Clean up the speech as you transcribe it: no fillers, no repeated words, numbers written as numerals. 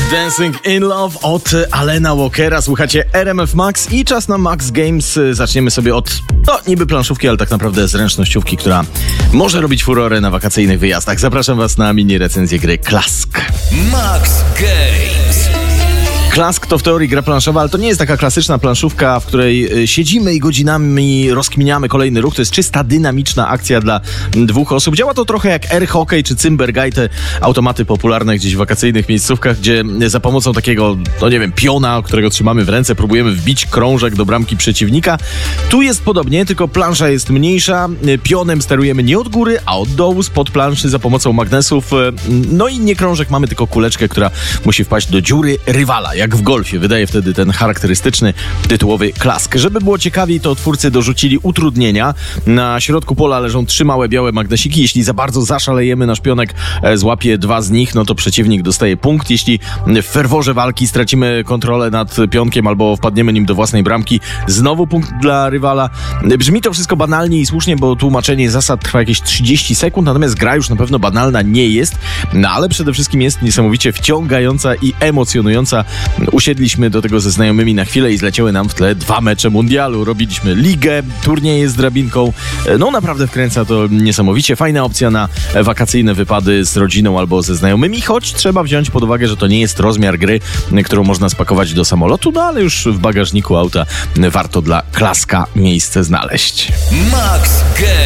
Dancing in Love od Alana Walkera. Słuchacie RMF Max i czas na Max Games. Zaczniemy sobie od, niby planszówki, ale tak naprawdę zręcznościówki, która może robić furorę na wakacyjnych wyjazdach. Zapraszam was na mini recenzję gry Klask. Max Games. Klask to w teorii gra planszowa, ale to nie jest taka klasyczna planszówka, w której siedzimy i godzinami rozkminiamy kolejny ruch. To jest czysta, dynamiczna akcja dla dwóch osób. Działa to trochę jak air hockey czy Cymbergaj, te automaty popularne gdzieś w wakacyjnych miejscówkach, gdzie za pomocą takiego, piona, którego trzymamy w ręce, próbujemy wbić krążek do bramki przeciwnika. Tu jest podobnie, tylko plansza jest mniejsza. Pionem sterujemy nie od góry, a od dołu, spod planszy za pomocą magnesów. No i nie krążek, mamy tylko kuleczkę, która musi wpaść do dziury rywala, jak w golfie. Wydaje wtedy ten charakterystyczny, tytułowy klask. Żeby było ciekawiej, to twórcy dorzucili utrudnienia. Na środku pola leżą 3 małe białe magnesiki. Jeśli za bardzo zaszalejemy, nasz pionek złapie 2 z nich, no to przeciwnik dostaje punkt. Jeśli w ferworze walki stracimy kontrolę nad pionkiem albo wpadniemy nim do własnej bramki, znowu punkt dla rywala. Brzmi to wszystko banalnie i słusznie, bo tłumaczenie zasad trwa jakieś 30 sekund, natomiast gra już na pewno banalna nie jest, ale przede wszystkim jest niesamowicie wciągająca i emocjonująca. Usiedliśmy do tego ze znajomymi na chwilę i zleciały nam w tle 2 mecze mundialu. Robiliśmy ligę, turnieje z drabinką. Naprawdę wkręca to niesamowicie. Fajna opcja na wakacyjne wypady z rodziną albo ze znajomymi, choć trzeba wziąć pod uwagę, że to nie jest rozmiar gry, którą można spakować do samolotu, ale już w bagażniku auta warto dla Klaska miejsce znaleźć. Max Games.